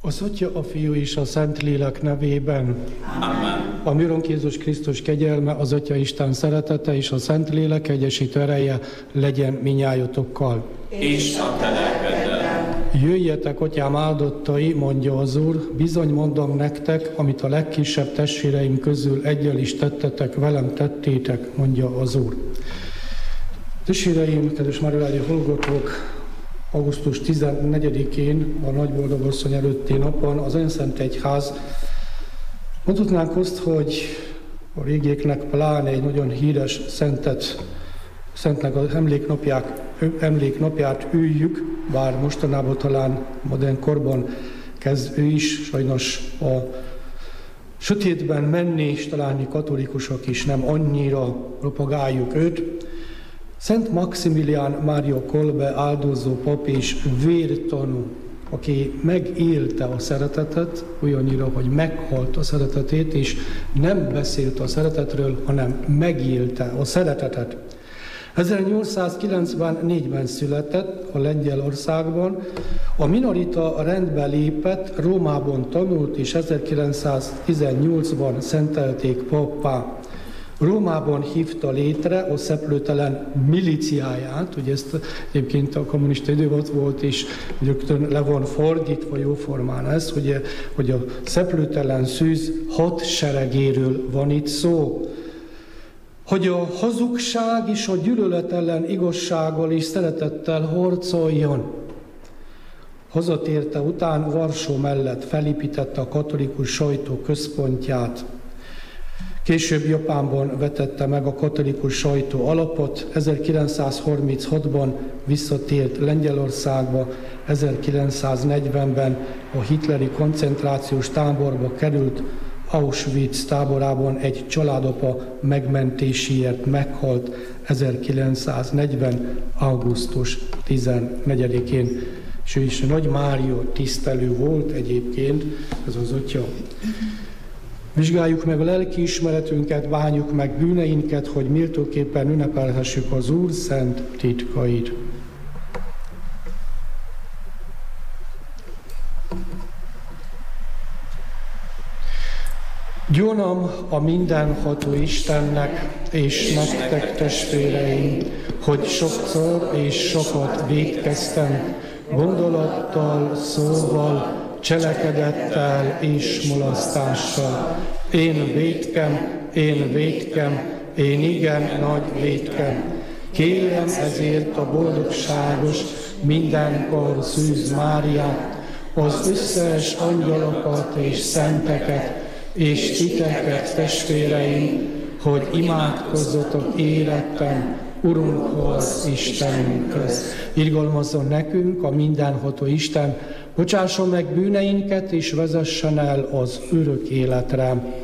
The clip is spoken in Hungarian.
Az Atya, a Fiú és a Szentlélek nevében. Amen. A mi Urunk Jézus Krisztus kegyelme, az Atya Isten szeretete és a Szentlélek egyesítő ereje legyen minnyájotokkal. És a te lelkeddel. Jöjjetek, Atyám áldottai, mondja az Úr, bizony mondom nektek, amit a legkisebb testvéreim közül eggyel is tettetek, velem tettétek, mondja az Úr. Testvéreim, kedves mariáni hallgatók, augusztus 14-én, a Nagyboldogasszony előtti napon az Önszent Egyház, mondhatnánk azt, hogy a régieknek pláne egy nagyon híres szentnek az emléknapját üljük, bár mostanában talán modern korban kezd ő is sajnos a sötétben menni, és talán mi katolikusok is nem annyira propagáljuk őt. Szent Maximilián Mária Kolbe áldozó pap és vértanú, aki megélte a szeretetet, olyannyira, hogy meghalt a szeretetét, és nem beszélt a szeretetről, hanem megélte a szeretetet. 1894-ben született a Lengyelországban, a minorita rendbe lépett, Rómában tanult, és 1918-ban szentelték pappá. Rómában hívta létre a szeplőtelen milíciáját, ugye ezt egyébként a kommunista idő volt, és rögtön le van fordítva jóformán ez, hogy a szeplőtelen szűz hadseregéről van itt szó. Hogy a hazugság és a gyűlölet ellen igazsággal és szeretettel harcoljon. Hazatérte után Varsó mellett felépítette a katolikus sajtó központját. Később Japánban vetette meg a katolikus sajtó alapot, 1936-ban visszatért Lengyelországba, 1940-ben a hitleri koncentrációs táborba került, Auschwitz táborában egy családapa megmentéséért meghalt 1940. augusztus 14-én. És ő is Nagy Mária tisztelő volt egyébként, ez az atya. Vizsgáljuk meg a lelkiismeretünket, bánjuk meg bűneinket, hogy méltóképpen ünnepelhessük az Úr szent titkait. Gyónom a mindenható Istennek, és nektek, testvéreim, hogy sokszor és sokat vétkeztem, gondolattal, szóval, cselekedettel és mulasztással. Én vétkem, én igen nagy vétkem. Kérem ezért a boldogságos, mindenkor szűz Máriát, az összes angyalokat és szenteket, és titeket, testvéreim, hogy imádkozzatok életem Urunkhoz, Istenünkhöz. Irgalmazzon nekünk a mindenható Isten, bocsásson meg bűneinket, és vezessen el az örök életre.